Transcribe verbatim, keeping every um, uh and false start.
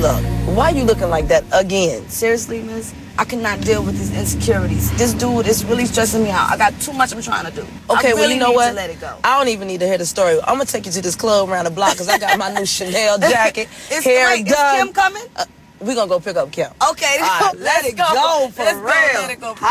Look, why you looking like that again? Seriously, miss? I cannot deal with these insecurities. This dude is really stressing me out. I got too much I'm trying to do. Okay, I really well, you know need what? to let it go. I don't even need to hear the story. I'm going to take you to this club around the block because I got my new Chanel jacket, is, hair wait, done. Is Kim coming? Uh, we're going to go pick up Kim. Okay, right, let it go, go for let's real. Go, let it go.